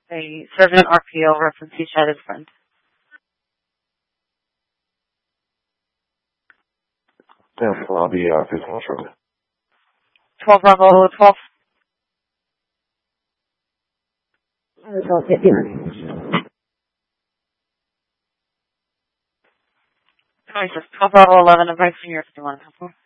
a servant RPO reference he had his friend. Yeah, well, I'll be 15 minutes shortly. 12 Bravo 12. Bravo 15. No, he says 12 Bravo 11 advice from your 51.